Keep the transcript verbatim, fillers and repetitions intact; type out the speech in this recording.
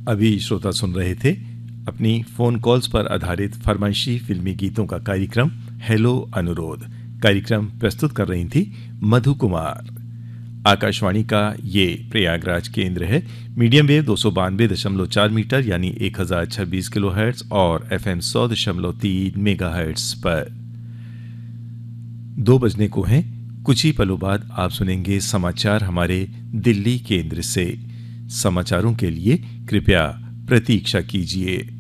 अभी श्रोता सुन रहे थे अपनी फ़ोन कॉल्स पर आधारित फरमाइशी फिल्मी गीतों का कार्यक्रम हेलो अनुरोध। कार्यक्रम प्रस्तुत कर रही थी मधु कुमार। आकाशवाणी का ये प्रयागराज केंद्र है। मीडियम वेव दो सौ बानवे दशमलव चार मीटर यानी एक हजार छब्बीस किलो हर्ट्ज और एफ एम सौ दशमलव तीन मेगा हर्ट्ज पर। दो बजने को हैं। कुछ ही पलों बाद आप सुनेंगे समाचार हमारे दिल्ली केंद्र से। समाचारों के लिए कृपया प्रतीक्षा कीजिए।